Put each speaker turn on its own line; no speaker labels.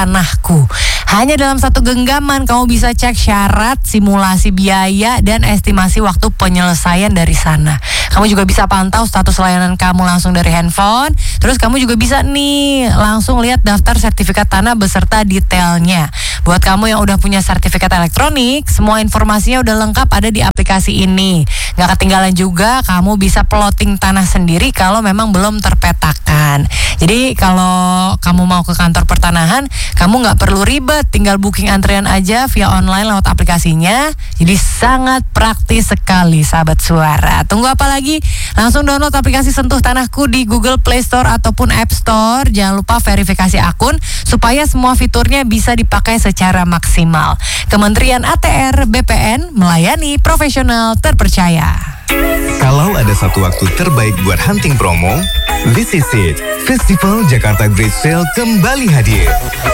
Tanahku. Hanya dalam satu genggaman kamu bisa cek syarat, simulasi biaya, dan estimasi waktu penyelesaian dari sana. Kamu juga bisa pantau status layanan kamu langsung dari handphone. Terus kamu juga bisa nih langsung lihat daftar sertifikat tanah beserta detailnya. Buat kamu yang udah punya sertifikat elektronik, semua informasinya udah lengkap ada di aplikasi ini. Gak ketinggalan juga kamu bisa plotting tanah sendiri kalau memang belum terpetakan. Jadi kalau kamu mau ke kantor pertanahan, kamu gak perlu ribet, tinggal booking antrian aja via online lewat aplikasinya. Jadi sangat praktis sekali sahabat suara. Tunggu apa lagi? Langsung download aplikasi Sentuh Tanahku di Google Play Store ataupun App Store. Jangan lupa verifikasi akun supaya semua fiturnya bisa dipakai secara maksimal. Kementerian ATR BPN melayani profesional terpercaya.
Kalau ada satu waktu terbaik buat hunting promo, this is it. Festival Jakarta Great Sale kembali hadir.